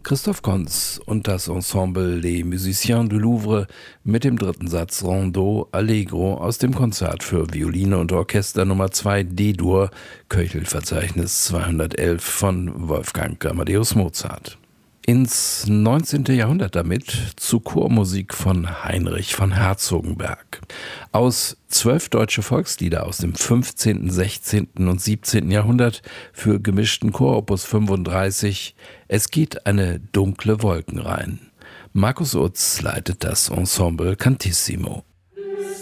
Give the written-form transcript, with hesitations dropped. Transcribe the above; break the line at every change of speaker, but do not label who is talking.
Christoph Konz und das Ensemble Les Musiciens du Louvre mit dem dritten Satz Rondeau Allegro aus dem Konzert für Violine und Orchester Nummer 2 D-Dur, Köchelverzeichnis 211 von Wolfgang Amadeus Mozart. Ins 19. Jahrhundert damit zu Chormusik von Heinrich von Herzogenberg. Aus 12 deutsche Volkslieder aus dem 15., 16. und 17. Jahrhundert für gemischten Chor Opus 35. Es geht eine dunkle Wolken rein. Markus Utz leitet das Ensemble Cantissimo.